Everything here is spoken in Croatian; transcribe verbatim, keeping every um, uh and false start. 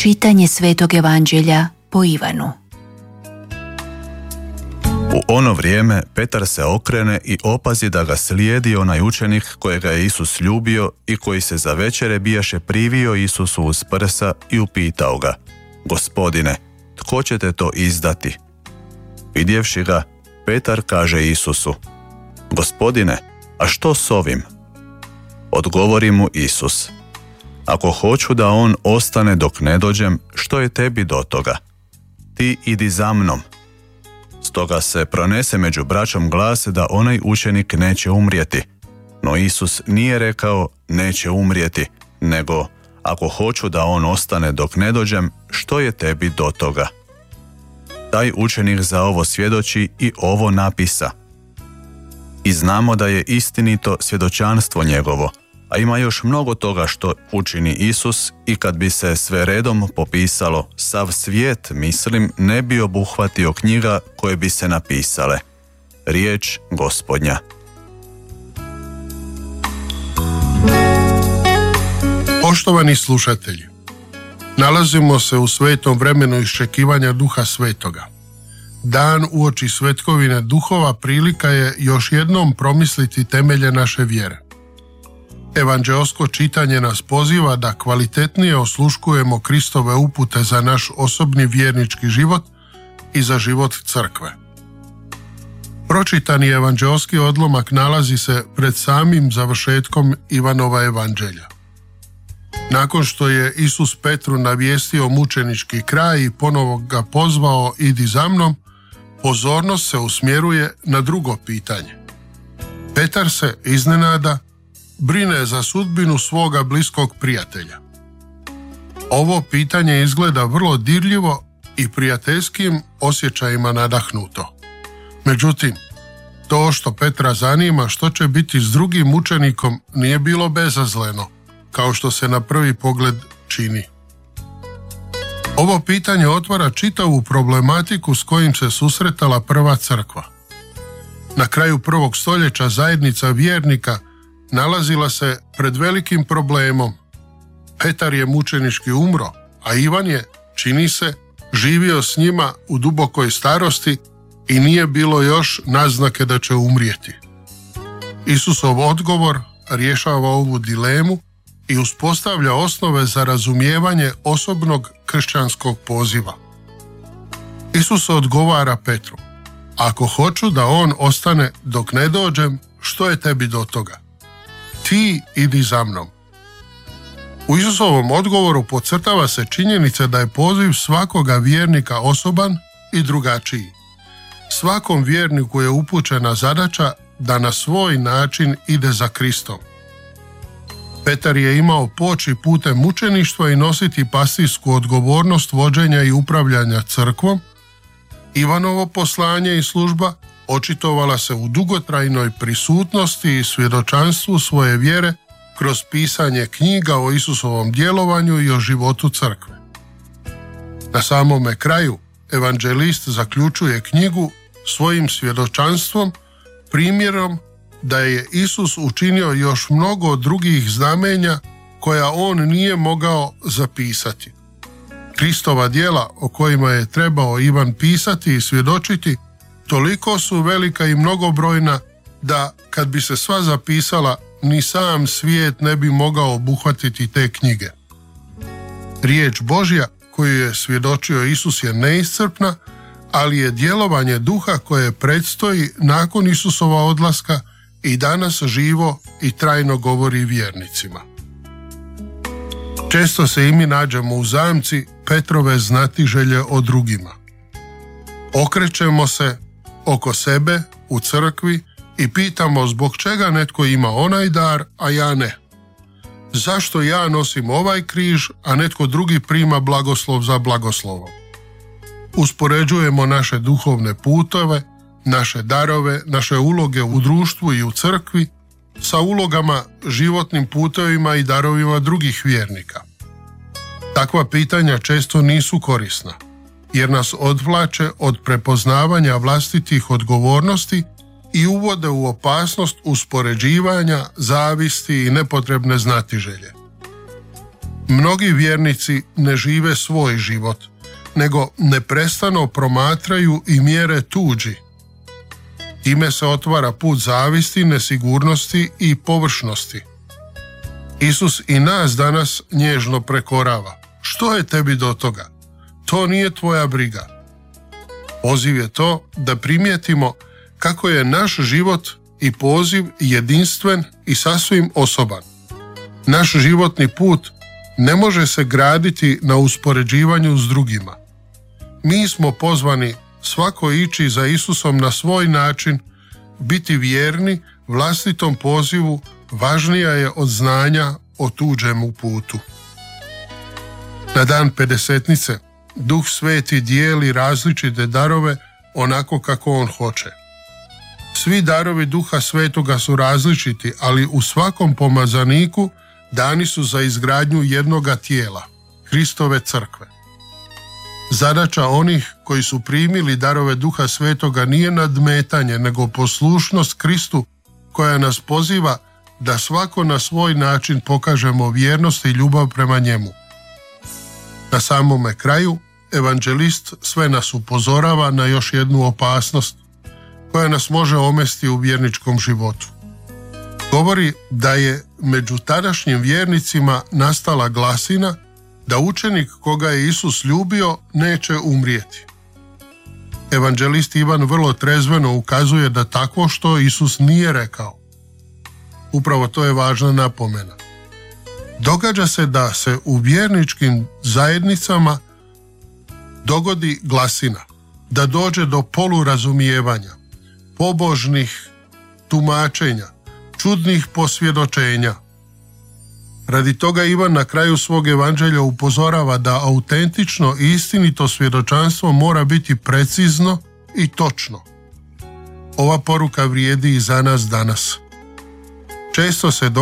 Čitanje Svetog Evanđelja po Ivanu. U ono vrijeme Petar se okrene i opazi da ga slijedi onaj učenik kojega je Isus ljubio i koji se za večere bijaše privio Isusu uz prsa i upitao ga: Gospodine, tko će te to izdati? Vidjevši ga, Petar kaže Isusu: Gospodine, a što s ovim? Odgovori mu Isus: Ako hoću da on ostane dok ne dođem, što je tebi do toga? Ti idi za mnom. Stoga se pronese među braćom glas da onaj učenik neće umrijeti. No Isus nije rekao neće umrijeti, nego ako hoću da on ostane dok ne dođem, što je tebi do toga? Taj učenik za ovo svjedoči i ovo napisa. I znamo da je istinito svjedočanstvo njegovo, a ima još mnogo toga što učini Isus i kad bi se sve redom popisalo, sav svijet, mislim, ne bi obuhvatio knjiga koje bi se napisale. Riječ Gospodnja. Poštovani slušatelji, nalazimo se u svetom vremenu iščekivanja Duha Svetoga. Dan uoči svetkovine duhova prilika je još jednom promisliti temelje naše vjere. Evanđeosko čitanje nas poziva da kvalitetnije osluškujemo Kristove upute za naš osobni vjernički život i za život crkve. Pročitani evanđeoski odlomak nalazi se pred samim završetkom Ivanova evanđelja. Nakon što je Isus Petru navijestio mučenički kraj i ponovo ga pozvao idi za mnom, pozornost se usmjeruje na drugo pitanje. Petar se iznenada brine za sudbinu svoga bliskog prijatelja. Ovo pitanje izgleda vrlo dirljivo i prijateljskim osjećajima nadahnuto. Međutim, to što Petra zanima što će biti s drugim učenikom nije bilo bezazleno, kao što se na prvi pogled čini. Ovo pitanje otvara čitavu problematiku s kojim se susretala prva crkva. Na kraju prvog stoljeća zajednica vjernika nalazila se pred velikim problemom. Petar je mučenički umro, a Ivan je, čini se, živio s njima u dubokoj starosti i nije bilo još naznake da će umrijeti. Isusov odgovor rješava ovu dilemu i uspostavlja osnove za razumijevanje osobnog kršćanskog poziva. Isus odgovara Petru: Ako hoću da on ostane dok ne dođem, što je tebi do toga? Ti idi za mnom. U Isusovom odgovoru podcrtava se činjenica da je poziv svakoga vjernika osoban i drugačiji. Svakom vjerniku je upućena zadaća da na svoj način ide za Kristom. Petar je imao poći putem mučeništva i nositi pastirsku odgovornost vođenja i upravljanja crkvom. Ivanovo poslanje i služba očitovala se u dugotrajnoj prisutnosti i svjedočanstvu svoje vjere kroz pisanje knjiga o Isusovom djelovanju i o životu crkve. Na samome kraju evanđelist zaključuje knjigu svojim svjedočanstvom, primjerom da je Isus učinio još mnogo drugih znamenja koja on nije mogao zapisati. Kristova djela o kojima je trebao Ivan pisati i svjedočiti toliko su velika i mnogobrojna da kad bi se sva zapisala, ni sam svijet ne bi mogao obuhvatiti te knjige. Riječ Božja koju je svjedočio Isus je neiscrpna, ali je djelovanje duha koje predstoji nakon Isusova odlaska i danas živo i trajno govori vjernicima. Često se i mi nađemo u zamci Petrove znatiželje o drugima. Okrećemo se oko sebe u crkvi i pitamo zbog čega netko ima onaj dar, a ja ne. Zašto ja nosim ovaj križ, a netko drugi prima blagoslov za blagoslovom? Uspoređujemo naše duhovne putove, naše darove, naše uloge u društvu i u crkvi sa ulogama, životnim putevima i darovima drugih vjernika. Takva pitanja često nisu korisna, jer nas odvlače od prepoznavanja vlastitih odgovornosti i uvode u opasnost uspoređivanja, zavisti i nepotrebne znatiželje. Mnogi vjernici ne žive svoj život, nego neprestano promatraju i mjere tuđi. Time se otvara put zavisti, nesigurnosti i površnosti. Isus i nas danas nježno prekorava. Što je tebi do toga? To nije tvoja briga. Poziv je to da primijetimo kako je naš život i poziv jedinstven i sasvim osoban. Naš životni put ne može se graditi na uspoređivanju s drugima. Mi smo pozvani svako ići za Isusom na svoj način, biti vjerni vlastitom pozivu važnija je od znanja o tuđemu putu. Na dan Pedesetnice Duh Sveti dijeli različite darove onako kako on hoće. Svi darovi Duha Svetoga su različiti, ali u svakom pomazaniku dani su za izgradnju jednoga tijela, Kristove crkve. Zadaća onih koji su primili darove Duha Svetoga nije nadmetanje, nego poslušnost Kristu koja nas poziva da svako na svoj način pokažemo vjernost i ljubav prema njemu. Na samome kraju, evanđelist sve nas upozorava na još jednu opasnost koja nas može omesti u vjerničkom životu. Govori da je među tadašnjim vjernicima nastala glasina da učenik koga je Isus ljubio neće umrijeti. Evanđelist Ivan vrlo trezveno ukazuje da takvo što Isus nije rekao. Upravo to je važna napomena. Događa se da se u vjerničkim zajednicama dogodi glasina, da dođe do polurazumijevanja, pobožnih tumačenja, čudnih posvjedočenja. Radi toga Ivan na kraju svog evanđelja upozorava da autentično i istinito svjedočanstvo mora biti precizno i točno. Ova poruka vrijedi i za nas danas. Često se